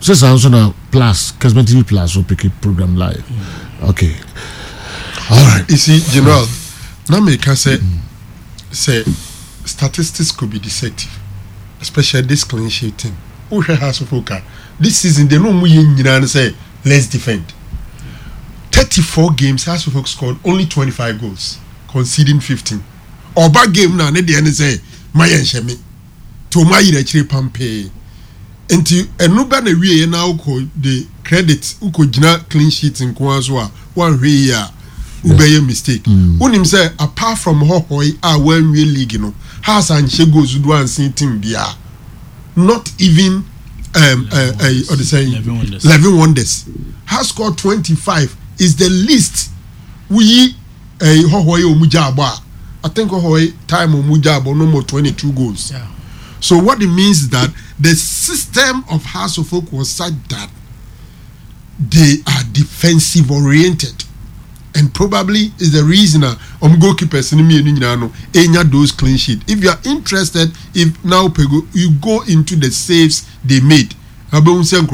Says Ansona Plus, Kesman TV Plus will pick a program live. Okay. All right. You see, General, now me can say statistics could be deceptive, especially this clean sheet team. Who has to this season they know we say let's defend. 34 games has to scored only 25 goals, conceding 15. Or bad game now, they say my enchemi to my actually pampe. Until a no banner we now call the credit who could clean sheets in Kwazwa 1 year. Ubeye mistake. Unim say apart from Hohoi when we league, you know, has and she goes to do and see team bia. Not even or the saying 11 wonders. Has scored 25 is the least we Hohoi Omujaba. I think Hohoi time Omujaba no more 22 goals. Yeah. So what it means is that the system of House of Folk was such that they are defensive oriented. And probably is the reason goalkeepers enya those clean sheet. If you are interested, if now you go into the saves they made, and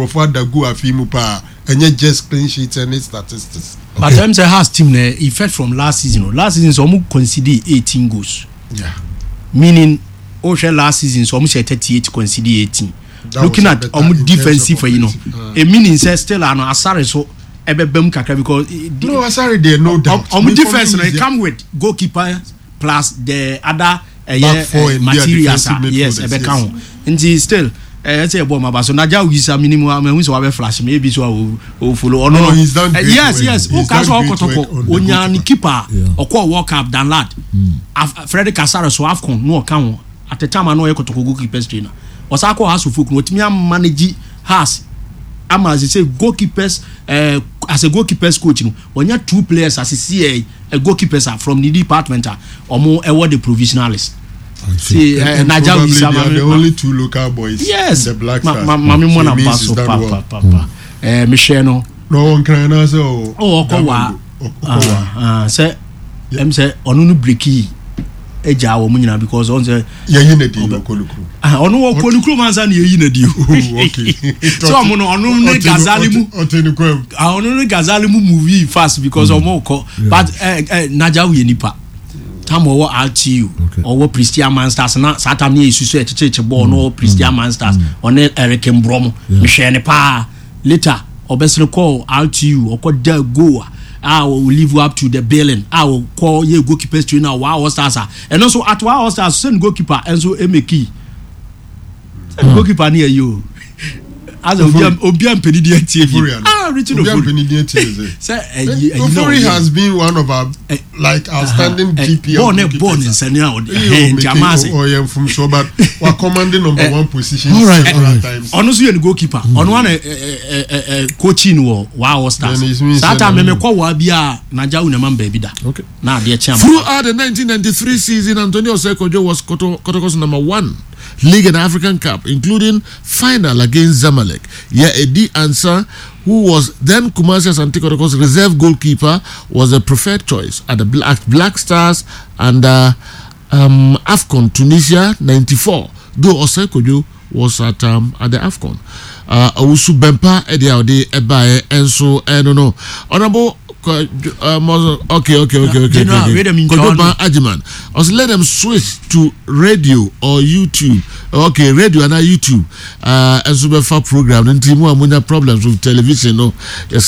just clean sheets and statistics. But I'm saying has team effect from last season. Last season so conceded 18 goals. Yeah. Meaning last season so 38 conceded 18. That looking at defensive for it meaning say still an asare so because no, sorry, there no doubt. Defense come with goalkeeper plus the other materials. Yes, count. And still, I say about my so Naja is a minimum. We so have flash maybe so follow. No, he's done. Yes. Who can so Onyani keeper or call World Cup than lad. Frederick Casara so AFCON no account at the time I know Ekotoko goalkeepers trainer. Was I call House of Folk? What me manage has. As they say, goalkeepers, as a goalkeepers coach, when you have 2 players as a CA, goalkeepers are from the department, or more award the provisionalists. See, Naja is the only 2 local boys. Yes, the Black Stars. Mami mwana baso papa. Michelle no one can answer. Oh, Okowa. Say, say, onunu breaki. Eja wo munyina because on say yeyi na di okolukru onu okolukru manza na yeyi na di okay so omo onu ne gazalimu onu ne gazalimu movie fast because omo ko but Naja we nipa tam wo RTU or Christian Monsters na satam ne isusu echeche ball no Christian Monsters on Eric Mbromo me hwe ne pa later obesre call RTU okoda go I will live up to the billing. I will call you goalkeepers trainer. Wow, stars and also at Wow stars send goalkeeper and so Emeki. Goalkeeper near you. As a Obian Penidian TV. Richard Penidian TV. Ofori has been one of our like outstanding GP. Born in Sanya or from so but we're commanding number 1 position. All right. Honestly, and goalkeeper. On one coaching war, Wow stars. Sata me kwa wabia Naja unaman baby da. Okay. Now dear chairman. Throughout the 1993 season, Antonio Sekojo was Kotoko's number 1 League and African Cup, including final against Zamalek. Yeah, Eddie Ansah, who was then Kumasi Asante Kotoko's reserve goalkeeper, was the preferred choice at the Black Stars and AFCON Tunisia 94. Though Osekojo was at the AFCON. Awusu Bempa Ediaudi Ebae Enso I don't know. Honorable okay. Kodoba Ajiman. Also let them switch to radio or YouTube. Okay, radio and YouTube. And super far program. And Timu Amunya problems with television. No, yes,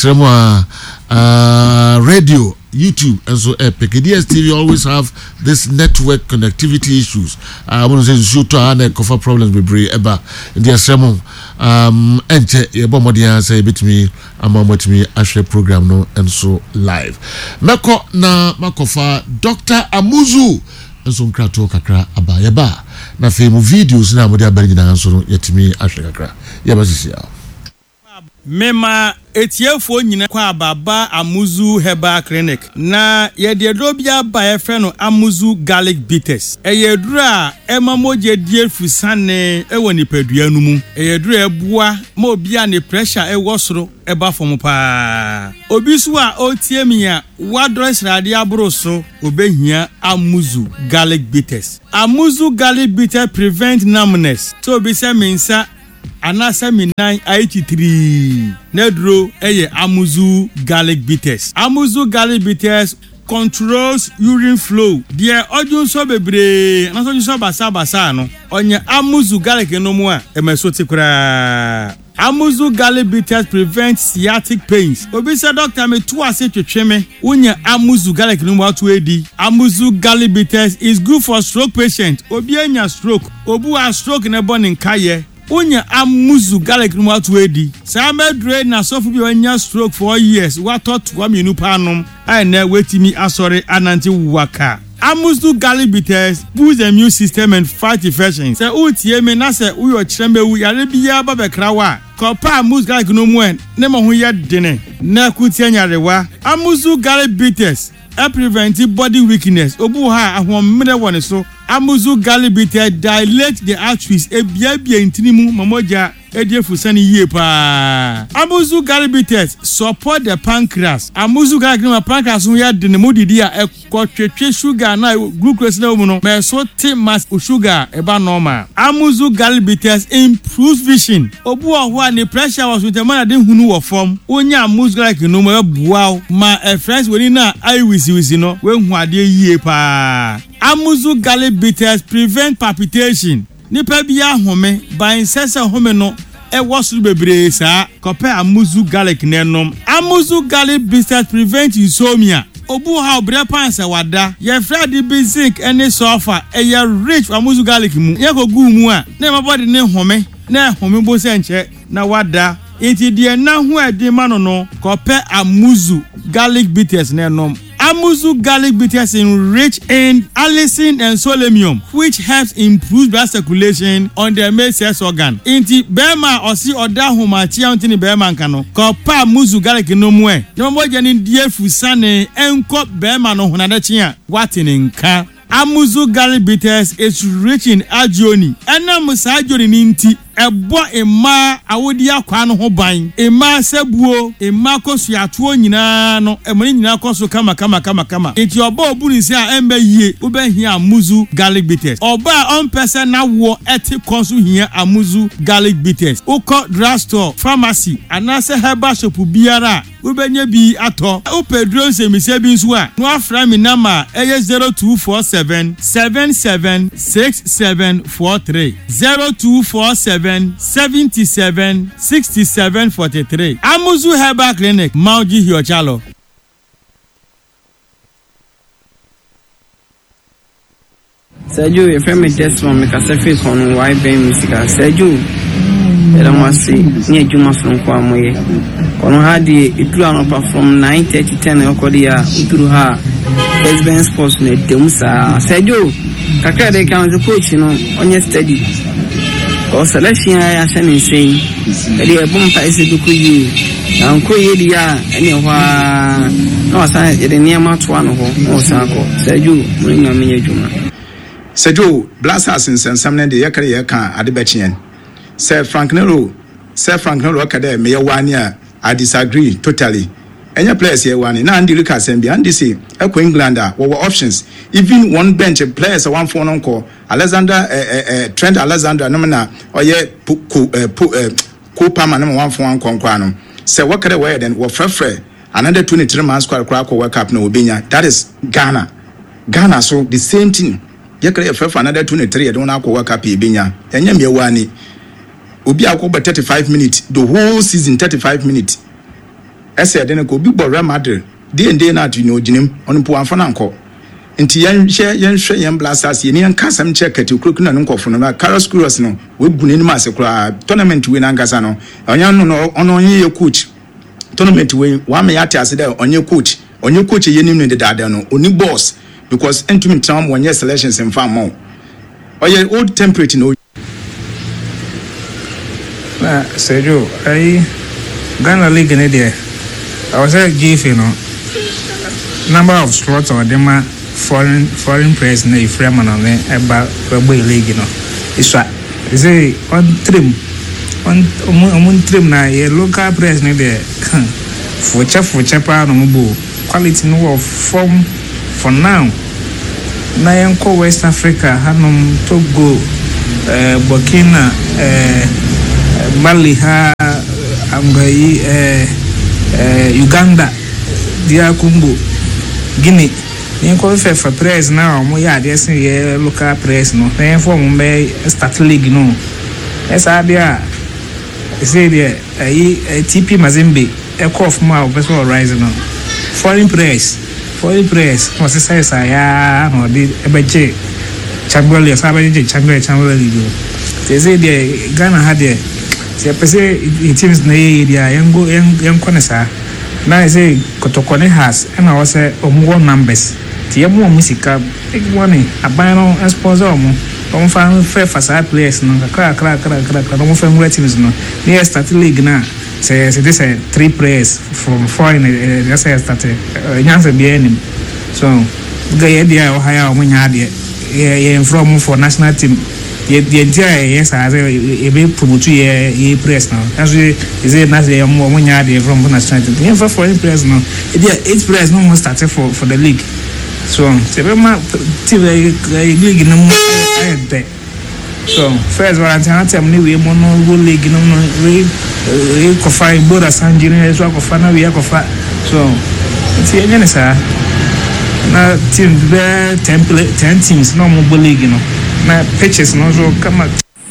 radio, YouTube, and so epic. DSTV always have this network connectivity issues. I want to say shooter and cover problems with Bray Eba. DSM enter Bomodia say bit me with me Ashe program no and so live. Mako na makofa Dr. Amuzu and so krato kakra abayaba. Na femu videos na modia bari na so yetimi Ashe kakra. Yaba sisi ya. Mema etiefo nyina kwa baba Amuzu Herbal Clinic na yededobia ba efreno Amuzu Garlic Bitters eyedura emamoje die fusane ewoni peduanu mu eyedura ebua ma obia ne pressure ewosoro eba fom pa obisu a otiemia wadress radi abroso obehia Amuzu Garlic Bitters. Amuzu Garlic Bitters prevent numbness so be say mensa anasa minan 83 nedro eye Amuzu garlic bitters. Amuzu garlic bitters controls urine flow. Dear Ojun so bebre na so so basa no onye Amuzu garlic no mu a emesoti kura. Amuzu garlic bitters prevent sciatic pains. Obi say doctor me to ase twetwe me unya Amuzu garlic no mu atu edi. Amuzu garlic bitters is good for stroke patient. Obi anya stroke, obu a stroke na born in kaye. Unya Amuzu garlic no mu atu edi. Say medre na sofu bi anya stroke for years. What thought wa me nu panom ai na wetimi asore ananti waka. Amuzu garlic bitters boost the immune system and fight infections. Say utie me na say uyo chirembe wu yare biya ba bekrawa. Kopa Amuzu garlic no mu en ne mo ho ye dene. Na kutie nyarewa. Amuzu garlic bitters prevent body weakness. Obu ha ahomre woni so. Amuzu garlic bitters dilate the arteries ebiabia intinimu mamoja ediefusani yie pa. Amuzu garlic bitters support the pancreas. Amuzu garlic no pancreas no ya de ne modidi a ekotwetwe sugar na glucose na mu no me so te mass sugar eba normal. Amuzu garlic bitters improves vision. Obu oho a ne pressure was with the man de hunu wo form. Onya Amuzu garlic no mo ebuaw ma friends woni na eye wisi no we hu ade yie pa. Amuzu garlic bitters prevent palpitation. Nipa bia home ban sese home no e wosu bebre sa kope Amuzu garlic nenom. Amuzu garlic bitters prevent insomnia. Obu ha obre pansa wada ye fradi bi zinc any sulfur e ye rich Amuzu garlic mu ye ko gu mu a na mabody ne home na home bo se nche na wada enti de na hu edi ma no kope Amuzu garlic bitters nenom. Amuzu garlic bitters enrich in allicin and selenium, which helps improve blood circulation on the male sex organ. Inti bema osi oda humachi antini bema nkano. Kopa Amuzu garlic no mwe. Nyombo jani die fusane enko bema no hunadachi ya watini nka. Amuzu garlic bitters is rich in agioni. Ena musa agioni ninti ebo ema awodi akwa no ho ban. Ema sebuo, ema kosu atuo nyina no, emani nyina kosu kama. Enti oba obu ni se a embe yie, ube hia Amuzu garlic bitters. Oba on person na wo eti konsu hia Amuzu garlic bitters. Uko drugstore, pharmacy, anase herbal shop biara, ube nye bi ato. Upe drone se mise bi nso a, no afra mi nama eye 0247 776743 0247 77 67 43. Amuzu Herbal Clinic, Mauji Hiochalo. Sergio, your friend is just from Casafi on why Ben Musica. Sergio, I don't want to see near Juma from Kwame. On Hadi, it ran up from 9:30 to 10 o'clock. Through her first Ben Sports net. Sergio, Kaka, they can the coach, you know, on your study. Or selection, I am saying, they are bomb is to you. I'm quite anywhere. No, I said, the near match one or Sako. Sergio, bring a minute, Juma. Sergio, Blasters in Samne de Yakari at the Betchian. Sir Frank Nero Academy, may 1 year. I disagree totally. Any players here one in Andy Lucas and beyond this, Echo Englander, what were options? Even one bench of players, one phone on call, Alexander, Trent Alexander, Nomina, or yet Kupama, number 1 for 1 conquano. Say, what could I wear then? What free? Another 23 months crack work up no Binya. That is Ghana. Ghana, so the same thing. You could have another 23, I don't know work up Binya. And you wani. Obi akoba 35 minutes, the whole season 35 minutes. I said, then I go big Real Madrid. Day and day not, you know, Jinim, on Puanfananko. Into young share, young blasters, yen custom check to Crookin and Uncle from Carlos Curos, no, with Bunima tournament to win Angasano. On your coach. Tournament to win 1 minute as there on your coach. On your coach, you name the Dadano, only boss, because intimate time 1 year selections and far more. Or your old temperature, no. Sergio, I Ghana League in there. I was at GF, you know. Number of slots on them foreign press in the Freeman on there about Rugby League, you know. It's right. It's a on trim now. A local press in there. For chapa no more quality no form for now. Nayanko West Africa, Hanum Togo, Burkina. Mali ha amgai Uganda dia Congo Guinea ni ko fe for press na o mo ya de sen ye local press no na form be start league no esa dia say there TP Mazembe e call of ma person rise no foreign press mo say ya no di ebeje champion league sabe je champion league say there Ghana had there say pese teams na area yango na sa na say Kotokone has and I was omo numbers ti mo musika big money abano sponsor mo on fan fair facade players no kra no fan great teams no near start league na say this 3 players from foreign just say start nyanse bi enim so ga ye dia o haya o nya de ye from for national team ye dia yes as e be promote ye press now as we is it na say mo nya de from national team ye for foreign press no e dia 8 players no mo start for the league so sebema league no so first one time ni we mono go league no we ko fa Bora Sanjini so ko fa na we ko fa so ti enya sa na team be 10 teams no mo go league no na pitches no so kama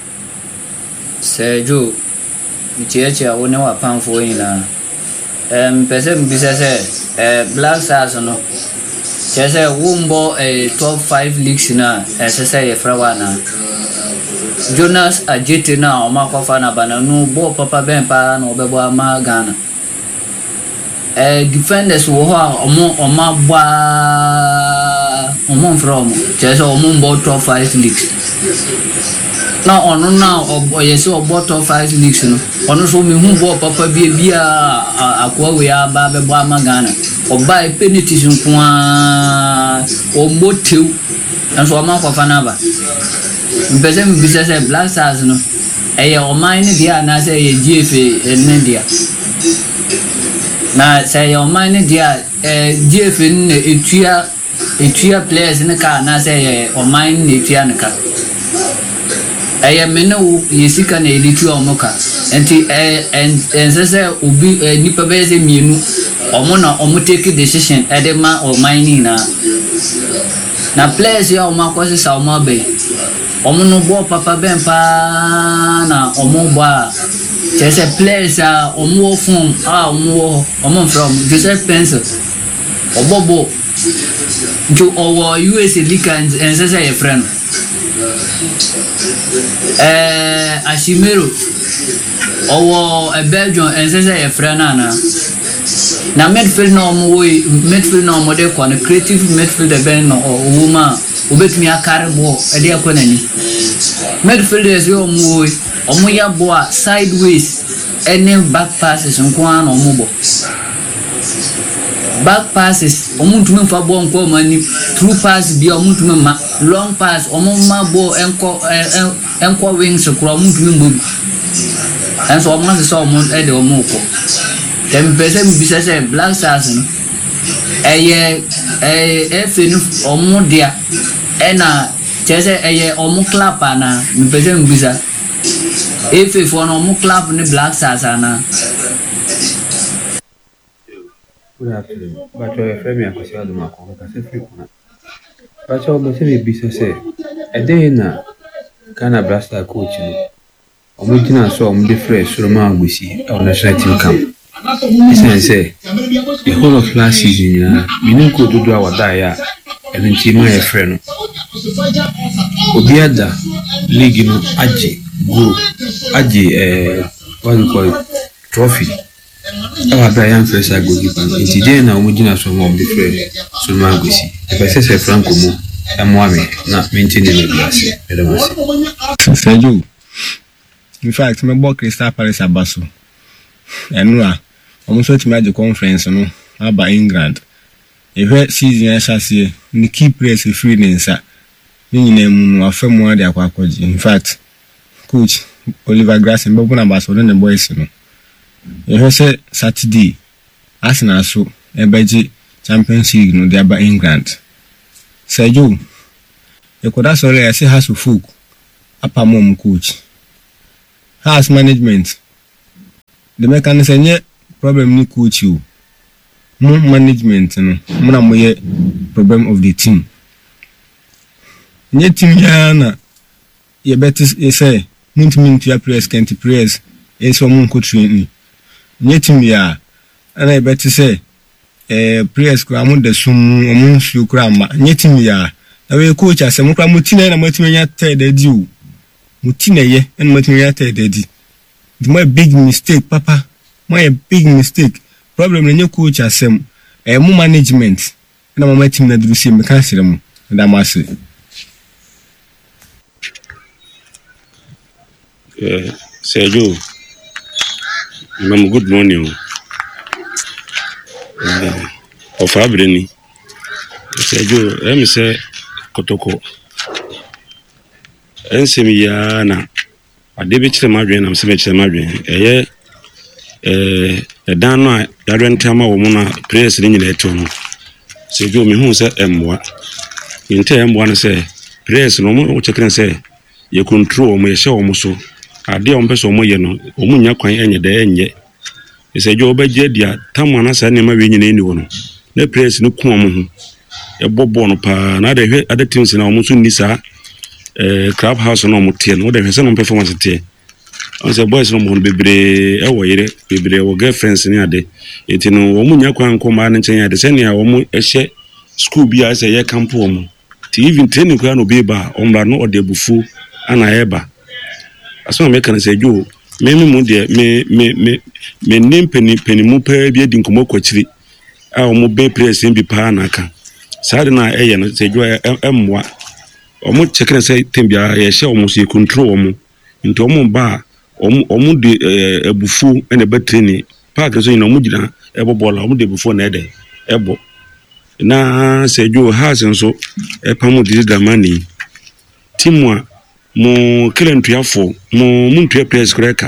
Sergio Mcheche wona wa panfo ina pese mbisa se Black Stars no chese wumbo top 5 leagues na sese ye frawana Jonas Ajete na oma kwa fana bana no bo papa ben pa na obebo ama Ghana defenders wo ho oma bwa omo from chese omo bo top 5 leagues na ono na oyese obo top 5 leagues no ono so me hu bo papa bia akwa we aba bebo ama Ghana oba penalties nkoa omotew enso oma kwa fana ba mpese mbisa se Black Stars no eye omine dia na se ye GFA enne dia na se ye omine dia GFA ne etua players ne ka na se ye omine ne etua ne ka eye meno yesika na elitu omoka enti ensese obi nipa beze mienu omo na omo take decision edema omine na players ya omakwose sa omabe omo no bo papa ben pa na omo ba chese players omo form omo from Joseph Pencil obobo jo owo USA league and sese ye friend Ashimero owo Belgium and sese ye friend na midfield no omo de ko na creative midfield ben no woman obetumi akare bo ede akonani midfielders yo omo ya bo sideways any back passes nko an omo bo back passes omo ntumi fa bo nko mani through pass bi omo ntumi ma long pass omo ma bo enko wings kro omo ntumi mbo enso omo se so omo ede omo ko dem pese mbisa se Black Stars no fenu omo dia ena chese omo clap na mpese mbisa for no omo clap ni Black Stars na Good afternoon. But your friend akosi aduma ko ka se free kuna. But your be se mbisa se ede na Ghana Black Stars coach no omo gina so omo de fresh Solomon Agusi on national team camp. Listen, say the whole of last season, we didn't go to do our diet and then team my friend. Obiada league no Aji go Aji what we call it trophy. Our Brian first I go give and today now we didn't some of the friend so Magusi. If I say Franco mo and Mwame not maintaining the glass. Sergio, in fact, my boy Crystal Palace Abaso. And almost to make the conference no about England. If season I shall see the key players free answer. Meaning more de aquacoji. In fact, coach Oliver Grass and Bobo Ambassador and the boys no. If say Saturday, Arsenal so a budget Champions League no there by England. Sergio, you could also I say has to folk upper mom coach. house management the mechanism problem ni coach you mo management no mo na mo ye problem of the team nye team ya na ye better say ntimi ntua press kenti press eso mo nko train nye team ya ana ye better say press kra mo de sum mo nsu kra ma nye team ya na we coach asem kra mo tina na mo timenya third edi o mo tina ye na mo timenya third edi the big mistake papa my big mistake problem na nye coach asem mo management na mo team na duru sim ka sire mo da mase Sergio Mama good morning of Abreni Sergio say Kotoko ensemi ya na ade bi kire madwen na se kire madwen dan no a yarentama wo mu na prayers ni nyina eto no Sergio me hu se emwa inte emwa no se prayers no mo chekren se ye control mo ye hye wo mo so ade o mpeso mo ye no o mu nya kwan enye da enye Sergio obegye dia tamana sa ne ma we nyina ni wo no na prayers no ku mo hu e bobo no pa na de hwe ade teams na mo so ni sa club house no mo tie no de hwe se no performance tie on say boys no mo bebre e wo yire bebre wo girlfriends ni ade eti no wo mu nya kwan ko ma ne nchen ade se ne a wo mu ehye school bi a se ye camp wo mu ti even training kwa no be ba o mra no ode bufu ana eba aso me kan say jo me mu de me nim peni mu pa bi edi nkomo kwachiri a wo mu be press bi pa na aka sa de na eye no say jo emwa o mu chekere say tembia ye hye o mu so control o mu nto mu ba o mu de ebufu ene ba training park so ina mu gina ebo bola o mu de ebufu na ede ebo na say jo has nso epamu de damani timwa mo kelentuafo mo muntua press kreka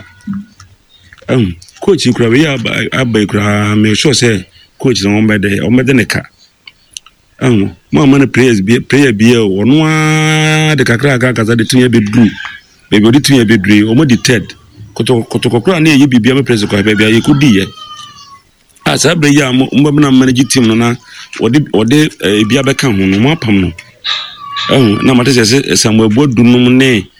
coach kura we abai kura me sure say coach no ombede ne ka mo amana prayer bi ono a de kakra kaza de tunya bedru be odi tunya bedru o mo di third kotoko kura na ye bibia me press kwa bia ye kudi ye asa bre ya mo mbana manage team no na ode bia beka ho no mo apam no na mate se Samuel Bodu no ne